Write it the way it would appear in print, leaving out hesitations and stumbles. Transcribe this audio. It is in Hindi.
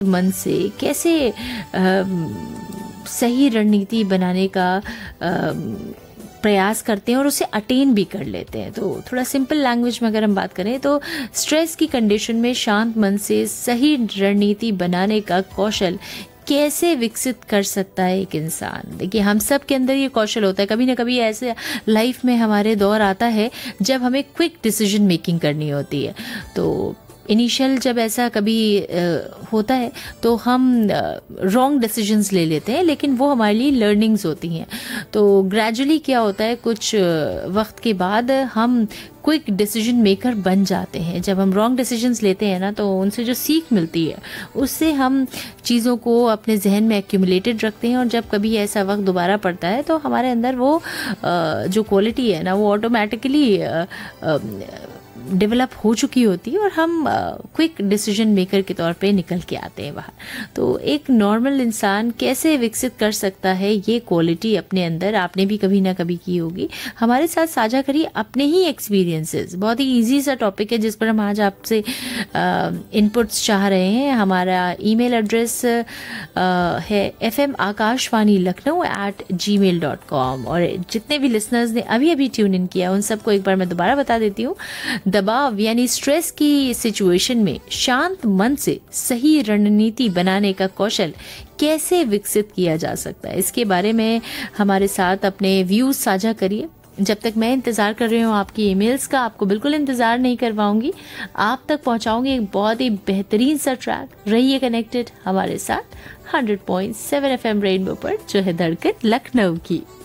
मन से कैसे सही रणनीति बनाने का प्रयास करते हैं और उसे अटेन भी कर लेते हैं। तो थोड़ा सिंपल लैंग्वेज में अगर हम बात करें तो स्ट्रेस की कंडीशन में शांत मन से सही रणनीति बनाने का कौशल कैसे विकसित कर सकता है एक इंसान। देखिए, हम सब के अंदर ये कौशल होता है। कभी ना कभी ऐसे लाइफ में हमारे दौर आता है जब हमें क्विक डिसीजन मेकिंग करनी होती है। तो इनिशियल जब ऐसा कभी होता है तो हम रॉन्ग डिसीजंस ले लेते हैं, लेकिन वो हमारे लिए लर्निंग्स होती हैं। तो ग्रेजुअली क्या होता है, कुछ वक्त के बाद हम क्विक डिसीजन मेकर बन जाते हैं। जब हम रॉन्ग डिसीजंस लेते हैं ना, तो उनसे जो सीख मिलती है उससे हम चीज़ों को अपने जहन में एक्यूमुलेटेड रखते हैं, और जब कभी ऐसा वक्त दोबारा पड़ता है तो हमारे अंदर वो जो क्वालिटी है ना, वो ऑटोमेटिकली डेवलप हो चुकी होती है और हम क्विक डिसीजन मेकर के तौर पे निकल के आते हैं बाहर। तो एक नॉर्मल इंसान कैसे विकसित कर सकता है ये क्वालिटी अपने अंदर, आपने भी कभी ना कभी की होगी। हमारे साथ साझा करिए अपने ही एक्सपीरियंसेस। बहुत ही इजी सा टॉपिक है जिस पर हम आज आपसे इनपुट्स चाह रहे हैं। हमारा ईमेल एड्रेस है fmakashvani.lucknow@gmail.com। और जितने भी लिसनर्स ने अभी अभी ट्यून इन किया उन सबको एक बार मैं दोबारा बता देती हूँ। दबाव यानी स्ट्रेस की सिचुएशन में शांत मन से सही रणनीति बनाने का कौशल कैसे विकसित किया जा सकता है, इसके बारे में हमारे साथ अपने व्यूज साझा करिए। जब तक मैं इंतज़ार कर रही हूँ आपकी ईमेल्स का, आपको बिल्कुल इंतज़ार नहीं करवाऊंगी, आप तक पहुँचाऊंगी एक बहुत ही बेहतरीन सा ट्रैक। रहिए कनेक्टेड हमारे साथ 100.7 FM रेनबो पर, जो है धड़कन लखनऊ की।